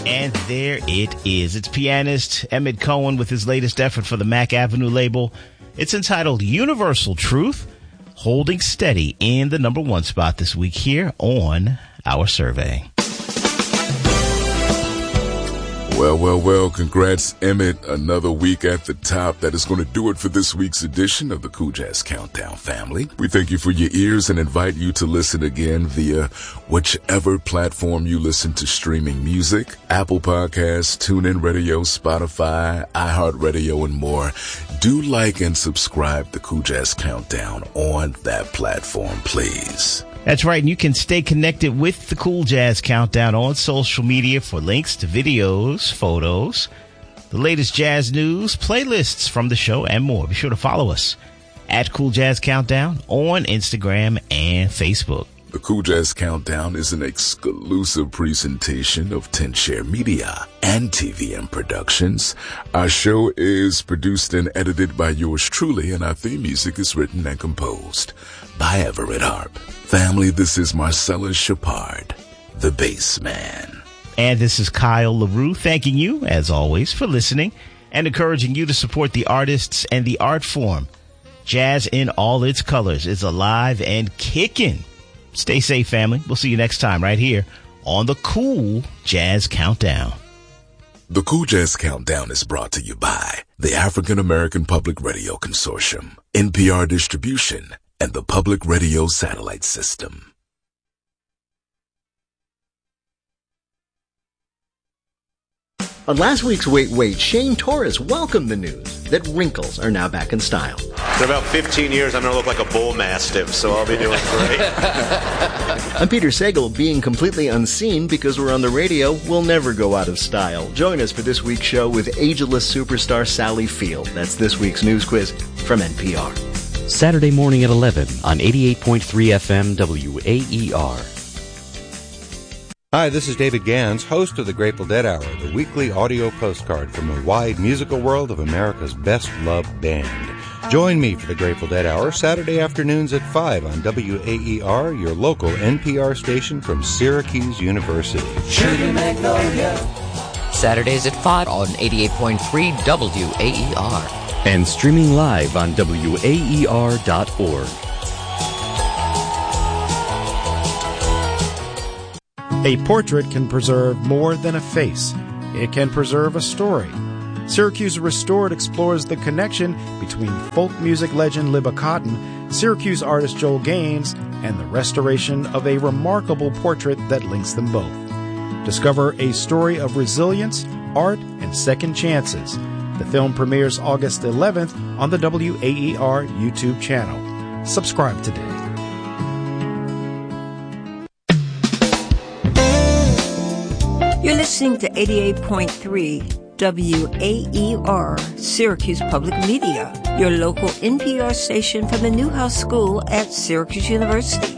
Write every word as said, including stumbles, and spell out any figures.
And there it is. It's pianist Emmett Cohen with his latest effort for the Mac Avenue label. It's entitled Universal Truth, holding steady in the number one spot this week here on our survey. Well, well, well, congrats, Emmett. Another week at the top. That is going to do it for this week's edition of the Cool Jazz Countdown family. We thank you for your ears and invite you to listen again via whichever platform you listen to streaming music, Apple Podcasts, TuneIn Radio, Spotify, iHeartRadio, and more. Do like and subscribe to Cool Jazz Countdown on that platform, please. That's right, and you can stay connected with the Cool Jazz Countdown on social media for links to videos, photos, the latest jazz news, playlists from the show, and more. Be sure to follow us at Cool Jazz Countdown on Instagram and Facebook. The Cool Jazz Countdown is an exclusive presentation of ten share Media and T V M Productions. Our show is produced and edited by yours truly, and our theme music is written and composed by Everett Harp. Family, this is Marcellus Shepard, the bass man. And this is Kyle LaRue, thanking you, as always, for listening and encouraging you to support the artists and the art form. Jazz in all its colors is alive and kicking. Stay safe, family. We'll see you next time right here on the Cool Jazz Countdown. The Cool Jazz Countdown is brought to you by the African American Public Radio Consortium, N P R Distribution, and the Public Radio Satellite System. On last week's Wait Wait, Shane Torres welcomed the news that wrinkles are now back in style. In about fifteen years, I'm going to look like a bull mastiff, so I'll be doing great. I'm Peter Sagal. Being completely unseen because we're on the radio will never go out of style. Join us for this week's show with ageless superstar Sally Field. That's this week's news quiz from N P R. Saturday morning at eleven on eighty-eight point three F M W A E R. Hi, this is David Gans, host of the Grateful Dead Hour, the weekly audio postcard from the wide musical world of America's best-loved band. Join me for the Grateful Dead Hour Saturday afternoons at five on W A E R, your local N P R station from Syracuse University. Sugar Magnolia. Saturdays at five on eighty-eight point three W A E R. And streaming live on W A E R dot org. A portrait can preserve more than a face. It can preserve a story. Syracuse Restored explores the connection between folk music legend Libba Cotton, Syracuse artist Joel Gaines, and the restoration of a remarkable portrait that links them both. Discover a story of resilience, art, and second chances. The film premieres August eleventh on the W A E R YouTube channel. Subscribe today. You're listening to eighty-eight point three W A E R, Syracuse Public Media, your local N P R station from the Newhouse School at Syracuse University.